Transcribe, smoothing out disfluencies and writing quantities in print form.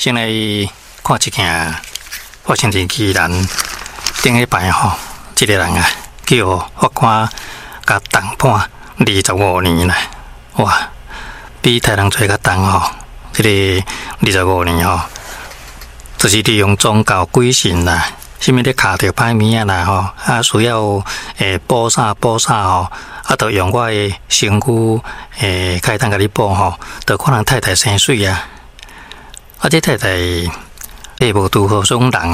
先来看一件发生在宜兰顶一排吼，一个人啊叫法官甲重判25年啦，哇，比杀人罪较重吼。这个25年吼，就是利用宗教鬼神啦，什么咧卡着歹物啊啦吼，啊需要补啥吼，啊，就用我的身躯开单甲你补吼，就可能太太生水啊，啊这太太无拄好种人。